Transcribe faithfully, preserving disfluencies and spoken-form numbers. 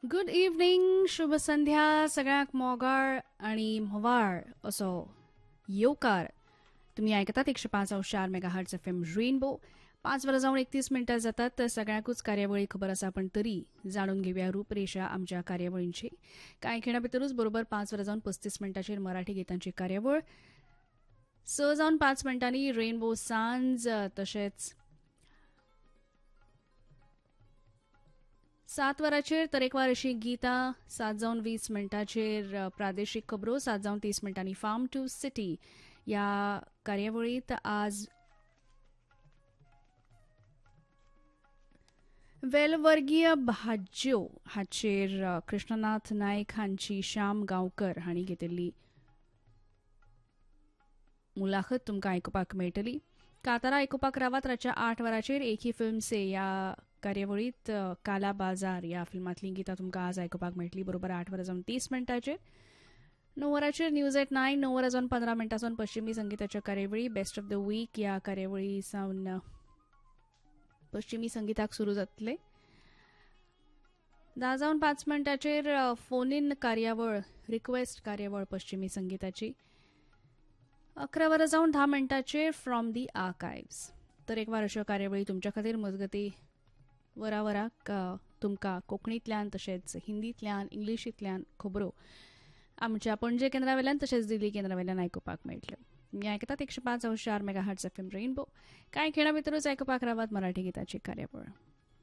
Good evening, शुभ संध्या सगळ्यांक मोगाळ आणि म्होवाळ असो येवकार. तुम्ही ऐकतात एकशे पाच अंश चार mega hertz F M rainbow. पाच वर जाऊन एकतीस मिनिटां जातात तर सगळ्यांकूच कार्यावळी खबर आसा, पण तरी जाणून घेऊया रूपरेषा आमच्या कार्यावळींची. कांय खिणा भितरूच बरोबर पाच वर जाऊन पस्तीस मिनटाचेर मराठी गितांची कार्यावळ, स जावन पाच मिनटांनी रेनबो सांज, तशेंच सात वरांचेर तरेकवार अशी गीतां, सात जावन वीस मिनटांचेर प्रादेशीक खबरो, सात जावन तीस मिनटांनी फार्म टू सिटी ह्या कार्यावळीत आज वेलवर्गीय भाज्यो हाचेर कृष्णनाथ नायक हांची श्याम गांवकर हांणी घेतिल्ली मुलाखत तुमकां आयकुपाक मेळटली. कातारा आयकुपाक रावात. रातच्या आठ वरांचेर एक ही फिल्म से ह्या कार्यावळीत काला बाजार ह्या फिल्मांतली गितां तुमकां आज आयकुपाक मेळटली बरोबर आठ वरां जावन तीस मिनटांचेर. णव वरांचेर न्यूज एट नायन, णव वरां जावन पंदरा मिनटांसावन पश्चिमी संगीताच्या कार्यावळी बेस्ट ऑफ द वीक ह्या कार्यावळी सावन पश्चिमी संगीताक सुरू जातले. धा जावन पाच मिनटांचेर फोन इन कार्यावळ, रिक्वेस्ट कार्यावळ पश्चिमी संगीताची. अकरा वरां जावन धा मिनटांचेर फ्रॉम दी आर्कायव्स. तर एक वार अश्यो कार्यावळी तुमच्या खातीर मजगती वरा वराक तुमकां कोंकणींतल्यान तशेंच हिंदींतल्यान इंग्लिशींतल्यान खबरो आमच्या पणजे केंद्रा वयल्यान तशेंच दिल्ली केंद्रा वयल्यान आयकुपाक मेळटल्यो. तुमी आयकतात एकशे पांच अंश चार mega hertz F M rainbow. कांय खिणा भितरूच आयकुपाक रावात मराठी गिताची कार्यावळ.